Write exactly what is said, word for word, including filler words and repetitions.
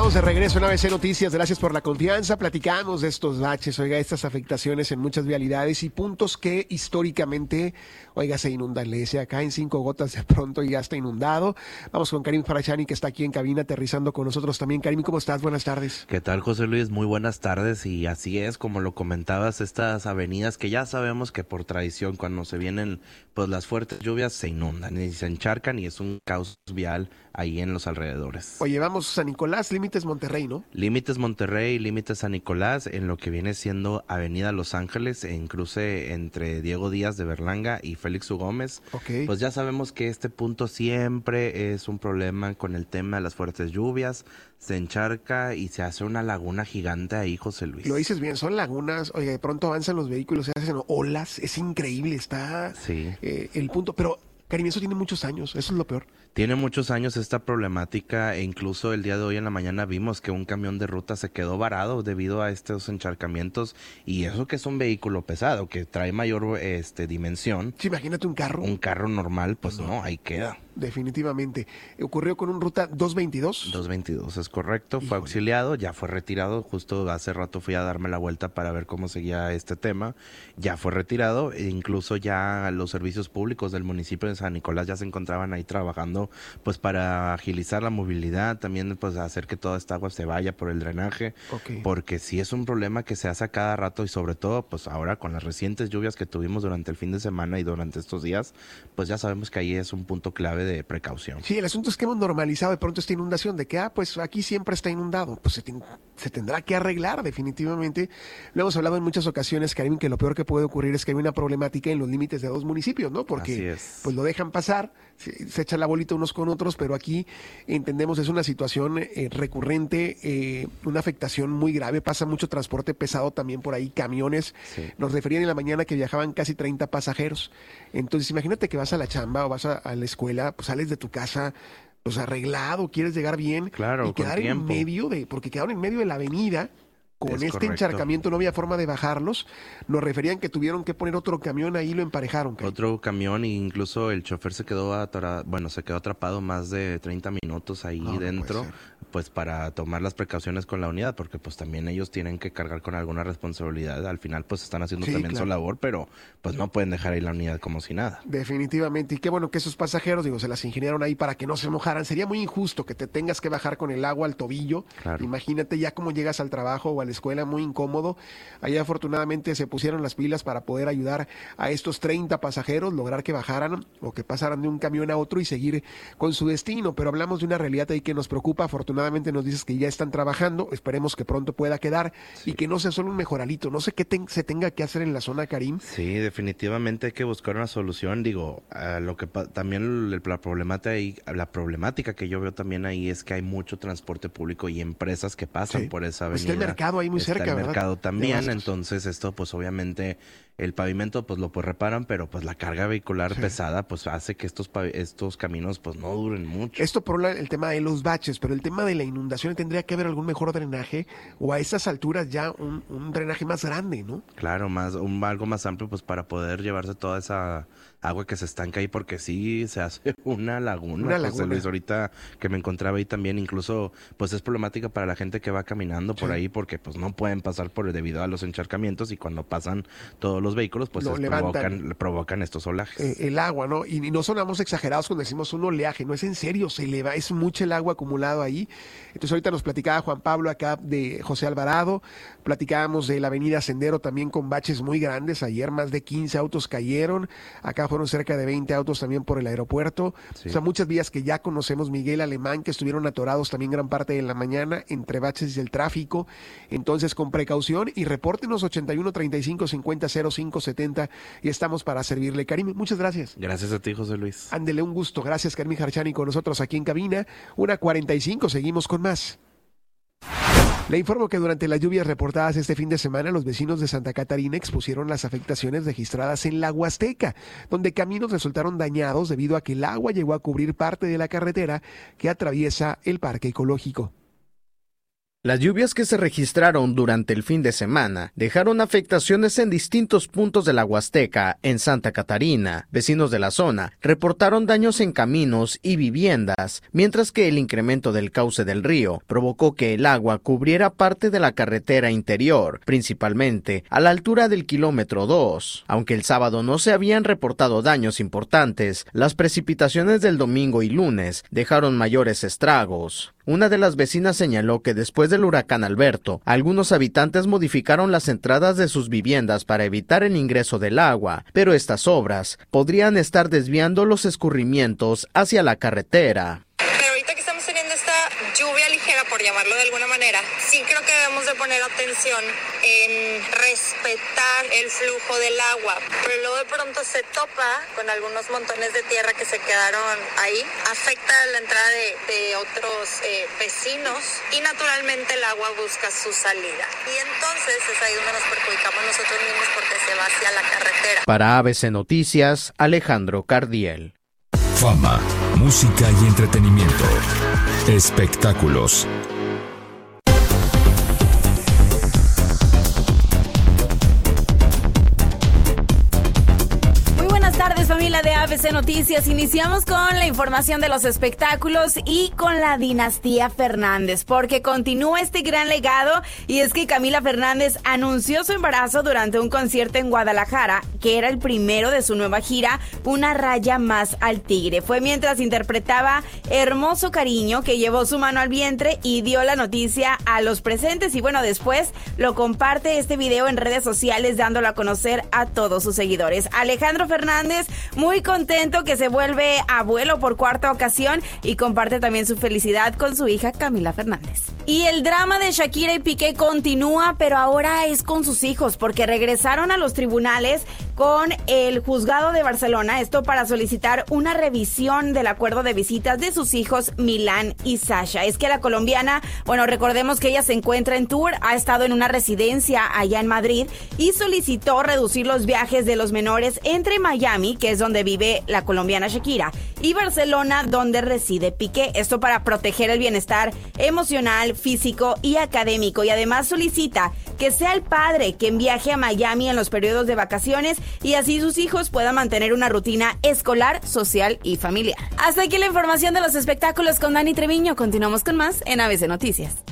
Estamos de regreso en A B C Noticias, gracias por la confianza. Platicamos de estos baches, oiga, estas afectaciones en muchas vialidades y puntos que históricamente, oiga, se inundan. Le decía, acá en cinco gotas de pronto ya está inundado. Vamos con Karim Farachani, que está aquí en cabina aterrizando con nosotros también. Karim, ¿cómo estás? Buenas tardes. ¿Qué tal, José Luis? Muy buenas tardes, y así es, como lo comentabas, estas avenidas que ya sabemos que por tradición cuando se vienen pues las fuertes lluvias se inundan y se encharcan, y es un caos vial ahí en los alrededores. Oye, vamos San Nicolás, límites Monterrey, ¿no? Límites Monterrey, límites San Nicolás, en lo que viene siendo Avenida Los Ángeles, en cruce entre Diego Díaz de Berlanga y Félix U. Gómez. Okay. Pues ya sabemos que este punto siempre es un problema con el tema de las fuertes lluvias, se encharca y se hace una laguna gigante ahí, José Luis. Lo dices bien, son lagunas, oye, de pronto avanzan los vehículos, se hacen olas, es increíble, está Sí. eh, el punto, pero Karim, eso tiene muchos años, eso es lo peor. Tiene muchos años esta problemática, e incluso el día de hoy en la mañana vimos que un camión de ruta se quedó varado debido a estos encharcamientos, y eso que es un vehículo pesado, que trae mayor este dimensión. Sí, imagínate un carro. Un carro normal, pues no, no ahí queda. Definitivamente. ¿Ocurrió con un ruta dos veintidós? doscientos veintidós, es correcto. Híjole. Fue auxiliado, ya fue retirado. Justo hace rato fui a darme la vuelta para ver cómo seguía este tema. Ya fue retirado, e incluso ya los servicios públicos del municipio de San Nicolás ya se encontraban ahí trabajando pues para agilizar la movilidad, también pues hacer que toda esta agua se vaya por el drenaje, okay. Porque sí es un problema que se hace a cada rato, y sobre todo pues ahora con las recientes lluvias que tuvimos durante el fin de semana y durante estos días, pues ya sabemos que ahí es un punto clave de precaución. Sí, el asunto es que hemos normalizado de pronto esta inundación, de que ah, pues aquí siempre está inundado, pues se, ten, se tendrá que arreglar definitivamente. Lo hemos hablado en muchas ocasiones, Karim, que lo peor que puede ocurrir es que hay una problemática en los límites de dos municipios, ¿no? Porque pues lo dejan pasar, se, se echa la bolita unos con otros, pero aquí entendemos es una situación eh, recurrente, eh, una afectación muy grave, pasa mucho transporte pesado también por ahí, camiones, sí. Nos referían en la mañana que viajaban casi treinta pasajeros, entonces imagínate que vas a la chamba o vas a, a la escuela, pues sales de tu casa pues arreglado, quieres llegar bien, claro, y quedar en medio de, porque quedaron en medio de la avenida, con es este correcto. Encharcamiento no había forma de bajarlos, nos referían que tuvieron que poner otro camión ahí, lo emparejaron. ¿Qué? Otro camión, e incluso el chofer se quedó atorado, bueno, se quedó atrapado más de treinta minutos ahí no, dentro, no pues para tomar las precauciones con la unidad, porque pues también ellos tienen que cargar con alguna responsabilidad, al final pues están haciendo sí, también claro. su labor, pero pues no pueden dejar ahí la unidad como si nada. Definitivamente, y qué bueno que esos pasajeros, digo, se las ingeniaron ahí para que no se mojaran, sería muy injusto que te tengas que bajar con el agua al tobillo, claro. Imagínate ya cómo llegas al trabajo o a la escuela, muy incómodo. Allá afortunadamente se pusieron las pilas para poder ayudar a estos treinta pasajeros, lograr que bajaran o que pasaran de un camión a otro y seguir con su destino, pero hablamos de una realidad ahí que nos preocupa. Afortunadamente nos dices que ya están trabajando, esperemos que pronto pueda quedar sí. Y que no sea solo un mejoralito, no sé qué ten, se tenga que hacer en la zona, Karim. Sí, definitivamente hay que buscar una solución, digo, uh, lo que pa- también la problemática, ahí, la problemática que yo veo también ahí es que hay mucho transporte público y empresas que pasan sí. por esa avenida. Está el mercado ahí muy Está cerca, el ¿verdad? mercado también, entonces esto pues obviamente el pavimento pues lo pues reparan, pero pues la carga vehicular sí. pesada pues hace que estos estos caminos pues no duren mucho. Esto por el tema de los baches, pero el tema de la inundación tendría que haber algún mejor drenaje o a esas alturas ya un, un drenaje más grande, ¿no? Claro, más un algo más amplio pues para poder llevarse toda esa agua que se estanca ahí, porque sí se hace una laguna. Una laguna. José Luis, ahorita que me encontraba ahí también, incluso pues es problemática para la gente que va caminando por sí. ahí, porque pues no pueden pasar por debido a los encharcamientos, y cuando pasan todos los vehículos pues es, provocan, provocan estos olajes. Eh, el agua, ¿no? Y, y no sonamos exagerados cuando decimos un oleaje, no es en serio, se eleva, es mucho el agua acumulado ahí. Entonces ahorita nos platicaba Juan Pablo acá de José Alvarado, platicábamos de la avenida Sendero también con baches muy grandes, ayer más de quince autos cayeron, acá fueron cerca de veinte autos también por el aeropuerto, sí. O sea, muchas vías que ya conocemos, Miguel Alemán, que estuvieron atorados también gran parte de la mañana entre baches y el tráfico, entonces con precaución, y repórtenos ochenta y uno, treinta y cinco, cincuenta, cero cinco, setenta y estamos para servirle. Karim, muchas gracias. Gracias a ti, José Luis. Ándele, un gusto. Gracias, Karim Farachani, con nosotros aquí en cabina. una cuarenta y cinco, seguimos con más. Le informo que durante las lluvias reportadas este fin de semana, los vecinos de Santa Catarina expusieron las afectaciones registradas en la Huasteca, donde caminos resultaron dañados debido a que el agua llegó a cubrir parte de la carretera que atraviesa el parque ecológico. Las lluvias que se registraron durante el fin de semana dejaron afectaciones en distintos puntos de la Huasteca en Santa Catarina. Vecinos de la zona reportaron daños en caminos y viviendas, mientras que el incremento del cauce del río provocó que el agua cubriera parte de la carretera interior, principalmente a la altura del kilómetro dos. Aunque el sábado no se habían reportado daños importantes, las precipitaciones del domingo y lunes dejaron mayores estragos. Una de las vecinas señaló que después del huracán Alberto, algunos habitantes modificaron las entradas de sus viviendas para evitar el ingreso del agua, pero estas obras podrían estar desviando los escurrimientos hacia la carretera. Pero ahorita que estamos teniendo esta lluvia ligera, por llamarlo de alguna manera, sí creo que debemos de poner atención en respetar el flujo del agua, pero luego de pronto se topa con algunos montones de tierra que se quedaron ahí, afecta la entrada de, de otros eh, vecinos y naturalmente el agua busca su salida. Y entonces es ahí donde nos perjudicamos nosotros mismos porque se va hacia la carretera. Para A B C Noticias, Alejandro Cardiel. Fama, música y entretenimiento. Espectáculos. Familia de A B C Noticias, iniciamos con la información de los espectáculos y con la dinastía Fernández, porque continúa este gran legado y es que Camila Fernández anunció su embarazo durante un concierto en Guadalajara, que era el primero de su nueva gira, Una raya más al tigre. Fue mientras interpretaba Hermoso Cariño que llevó su mano al vientre y dio la noticia a los presentes y bueno, después lo comparte este video en redes sociales dándolo a conocer a todos sus seguidores. Alejandro Fernández muy contento que se vuelve abuelo por cuarta ocasión y comparte también su felicidad con su hija Camila Fernández. Y el drama de Shakira y Piqué continúa, pero ahora es con sus hijos, porque regresaron a los tribunales con el juzgado de Barcelona, esto para solicitar una revisión del acuerdo de visitas de sus hijos Milán y Sasha. Es que la colombiana, bueno, recordemos que ella se encuentra en tour, ha estado en una residencia allá en Madrid y solicitó reducir los viajes de los menores entre Miami, que es donde vive la colombiana Shakira, y Barcelona, donde reside Piqué. Esto para proteger el bienestar emocional, físico y académico. Y además solicita que sea el padre quien viaje a Miami en los periodos de vacaciones y así sus hijos puedan mantener una rutina escolar, social y familiar. Hasta aquí la información de los espectáculos con Dani Treviño. Continuamos con más en A B C Noticias.